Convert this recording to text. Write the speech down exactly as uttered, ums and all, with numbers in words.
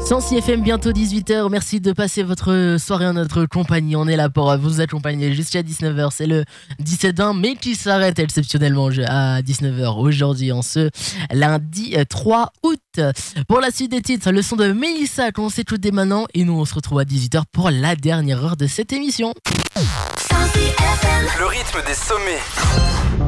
cent six F M, bientôt dix-huit heures. Merci de passer votre soirée en notre compagnie. On est là pour vous accompagner jusqu'à dix-neuf heures. C'est le dix-sept vingt, mais qui s'arrête exceptionnellement à dix-neuf heures aujourd'hui, en ce lundi trois août. Pour la suite des titres, le son de Mélissa qu'on s'écoute dès maintenant. Et nous, on se retrouve à dix-huit heures pour la dernière heure de cette émission. Le rythme des sommets.